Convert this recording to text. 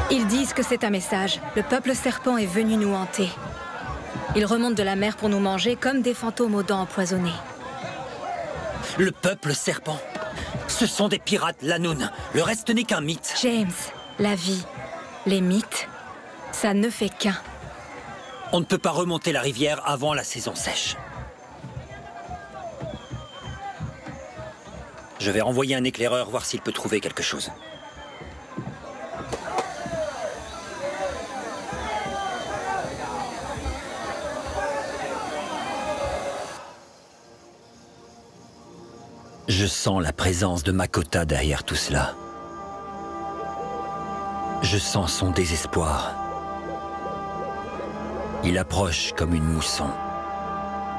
Ils disent que c'est un message. Le peuple serpent est venu nous hanter. Ils remontent de la mer pour nous manger comme des fantômes aux dents empoisonnées. Le peuple serpent. Ce sont des pirates Lanoun. Le reste n'est qu'un mythe. James, la vie, les mythes, ça ne fait qu'un. On ne peut pas remonter la rivière avant la saison sèche. Je vais renvoyer un éclaireur voir s'il peut trouver quelque chose. Je sens la présence de Makota derrière tout cela. Je sens son désespoir. Il approche comme une mousson.